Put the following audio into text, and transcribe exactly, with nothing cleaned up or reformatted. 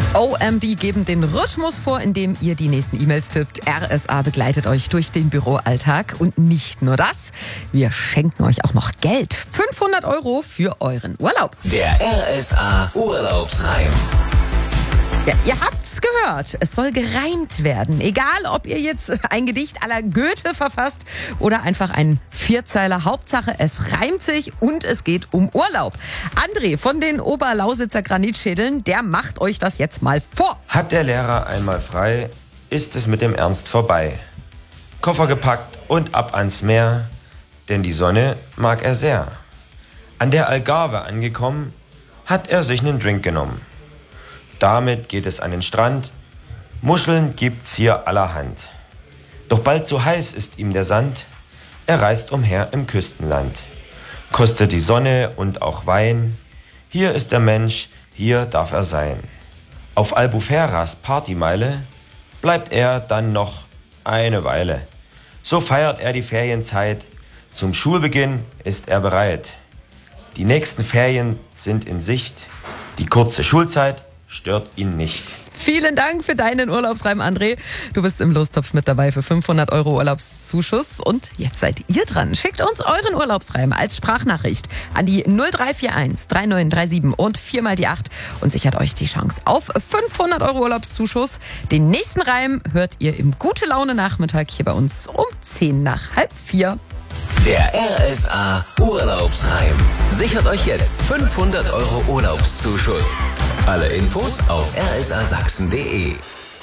O M D geben den Rhythmus vor, indem ihr die nächsten E-Mails tippt. R S A begleitet euch durch den Büroalltag. Und nicht nur das, wir schenken euch auch noch Geld. fünfhundert Euro für euren Urlaub. Der R S A Urlaubsreim. Ja, ihr habt's gehört. Es soll gereimt werden. Egal, ob ihr jetzt ein Gedicht à la Goethe verfasst oder einfach einen Vierzeiler. Hauptsache, es reimt sich und es geht um Urlaub. André von den Oberlausitzer Granitschädeln, der macht euch das jetzt mal vor. Hat der Lehrer einmal frei, ist es mit dem Ernst vorbei. Koffer gepackt und ab ans Meer, denn die Sonne mag er sehr. An der Algarve angekommen, hat er sich nen Drink genommen. Damit geht es an den Strand, Muscheln gibt's hier allerhand. Doch bald so heiß ist ihm der Sand, er reist umher im Küstenland. Kostet die Sonne und auch Wein, hier ist der Mensch, hier darf er sein. Auf Albuferas Partymeile bleibt er dann noch eine Weile. So feiert er die Ferienzeit, zum Schulbeginn ist er bereit. Die nächsten Ferien sind in Sicht, die kurze Schulzeit stört ihn nicht. Vielen Dank für deinen Urlaubsreim, André. Du bist im Lostopf mit dabei für fünfhundert Euro Urlaubszuschuss. Und jetzt seid ihr dran. Schickt uns euren Urlaubsreim als Sprachnachricht an die null drei vier eins drei neun drei sieben und vier mal die acht und sichert euch die Chance auf fünfhundert Euro Urlaubszuschuss. Den nächsten Reim hört ihr im Gute-Laune-Nachmittag hier bei uns um zehn nach halb vier. Der R S A Urlaubsreim. Sichert euch jetzt fünfhundert Euro Urlaubszuschuss. Alle Infos auf r s a sachsen punkt d e.